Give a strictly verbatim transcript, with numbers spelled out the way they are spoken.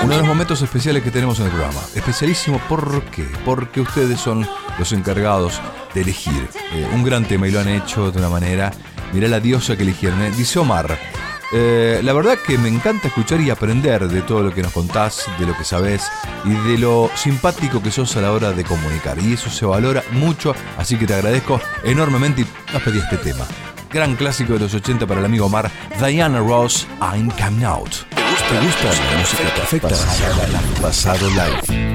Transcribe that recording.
Uno de los momentos especiales que tenemos en el programa. Especialísimo, ¿por qué? Porque ustedes son los encargados de elegir eh, un gran tema y lo han hecho de una manera. Mirá la diosa que eligieron, ¿eh? Dice Omar. Eh, la verdad que me encanta escuchar y aprender de todo lo que nos contás, de lo que sabés y de lo simpático que sos a la hora de comunicar. Y eso se valora mucho, así que te agradezco enormemente y nos pedí este tema. Gran clásico de los ochenta para el amigo Omar, Diana Ross, I'm Coming Out. ¿Te gusta? ¿Te gusta la música perfecta? Pasado Live.